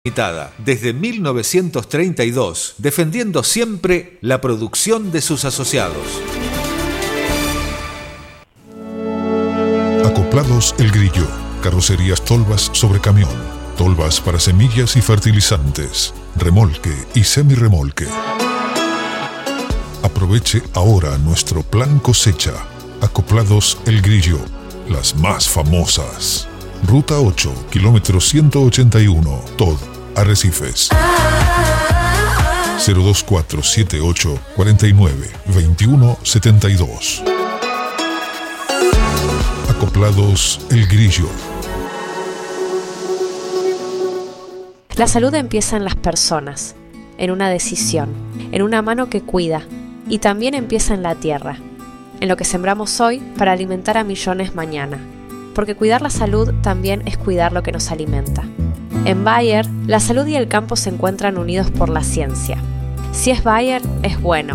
Limitada, desde 1932, defendiendo siempre la producción de sus asociados. Acoplados El Grillo, carrocerías tolvas sobre camión, tolvas para semillas y fertilizantes, remolque y semirremolque. Aproveche ahora nuestro plan cosecha. Acoplados El Grillo, las más famosas. Ruta 8, kilómetro 181, Tod, Arrecifes. 02478 49 21 72. Acoplados El Grillo. La salud empieza en las personas, en una decisión, en una mano que cuida, y también empieza en la tierra, en lo que sembramos hoy para alimentar a millones mañana. Porque cuidar la salud también es cuidar lo que nos alimenta. En Bayer, la salud y el campo se encuentran unidos por la ciencia. Si es Bayer, es bueno.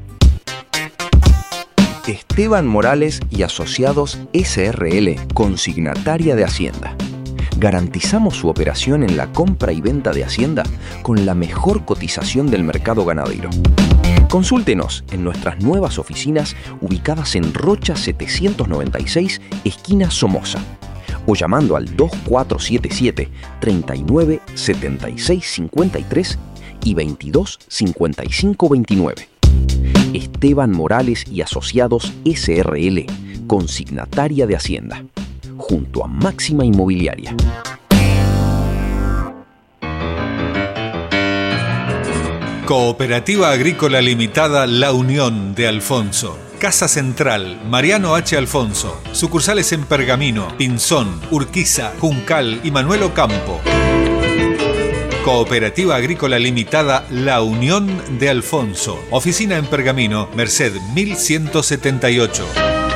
Esteban Morales y Asociados S.R.L., consignataria de Hacienda. Garantizamos su operación en la compra y venta de Hacienda con la mejor cotización del mercado ganadero. Consúltenos en nuestras nuevas oficinas ubicadas en Rocha 796, esquina Somoza, o llamando al 2477 39 76 53 y 22 55 29. Esteban Morales y Asociados S.R.L., consignataria de Hacienda, junto a Máxima Inmobiliaria. Cooperativa Agrícola Limitada La Unión de Alfonso. Casa Central, Mariano H. Alfonso. Sucursales en Pergamino, Pinzón, Urquiza, Juncal y Manuel Ocampo. Cooperativa Agrícola Limitada La Unión de Alfonso. Oficina en Pergamino, Merced 1178.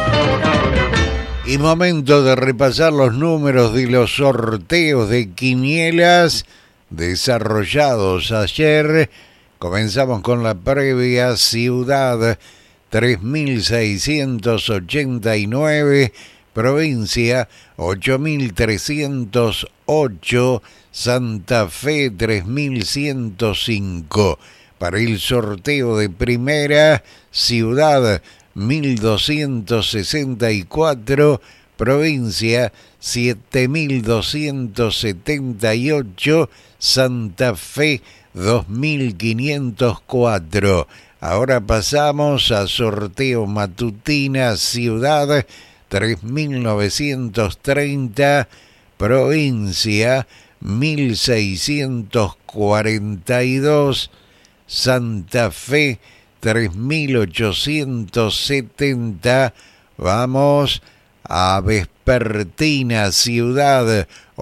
Y momento de repasar los números de los sorteos de quinielas desarrollados ayer. Comenzamos con la previa. Ciudad 3.689, provincia 8.308, Santa Fe 3.105. Para el sorteo de primera, Ciudad 1.264, provincia 7.278, Santa Fe 2.504. Ahora pasamos a sorteo matutina. Ciudad 3.930, provincia 1.642, Santa Fe 3.870. Vamos a vespertina. Ciudad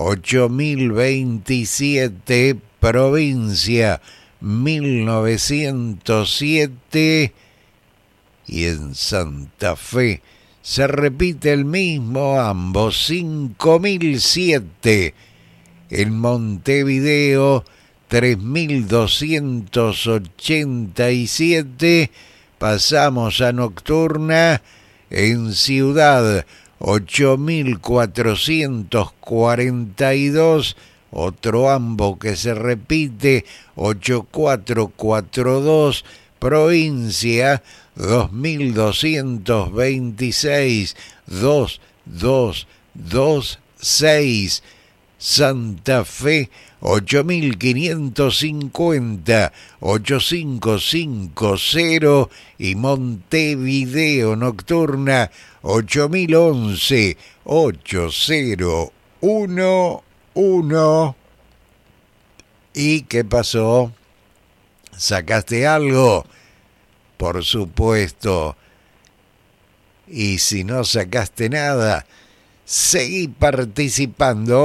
8.027, provincia 1907, y en Santa Fe se repite el mismo, ambos 5007. En Montevideo 3287. Pasamos a nocturna. En Ciudad 8442. Otro ambo que se repite, 8442, provincia 2226, 2226, Santa Fe 8550, 8550, y Montevideo nocturna 8011, 801. ¿Y qué pasó? ¿Sacaste algo? Por supuesto. Y si no sacaste nada, seguí participando.